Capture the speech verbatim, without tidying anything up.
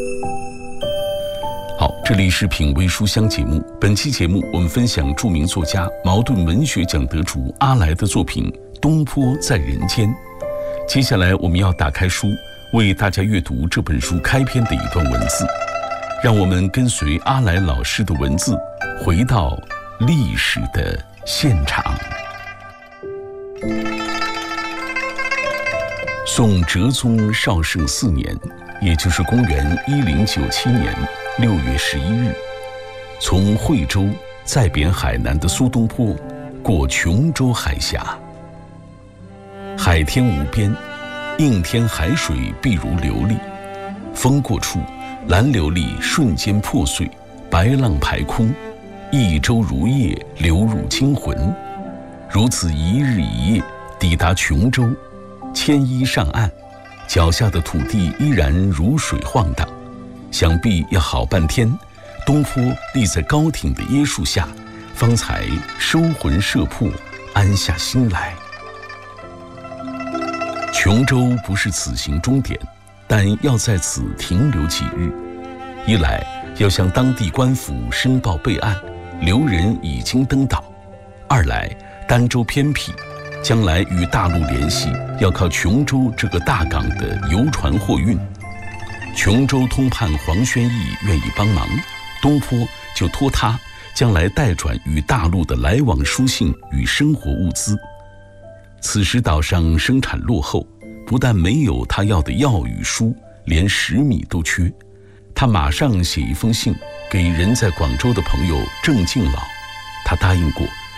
好，这里是品味书香节目。本期节目我们分享著名作家、茅盾文学奖得主阿来的作品《东坡在人间》。接下来我们要打开书，为大家阅读这本书开篇的一段文字。让我们跟随阿来老师的文字，回到历史的现场。宋哲宗绍圣四年，也就是公元一零九七年六月十一日，从惠州再贬海南的苏东坡过琼州海峡。海天无边，映天海水碧如琉璃，风过处，蓝琉璃瞬间破碎，白浪排空，一舟如叶流入惊魂。如此一日一夜，抵达琼州，牵衣上岸，脚下的土地依然如水晃荡，想必要好半天，东坡立在高挺的椰树下，方才收魂摄魄，安下心来。琼州不是此行终点，但要在此停留几日。一来要向当地官府申报备案，留人已经登岛；二来儋州偏僻，将来与大陆联系要靠琼州这个大港的游船货运。琼州通判黄宣义愿意帮忙，东坡就托他将来代转与大陆的来往书信与生活物资。此时岛上生产落后，不但没有他要的药与书，连食米都缺。他马上写一封信给人在广州的朋友郑敬老，他答应过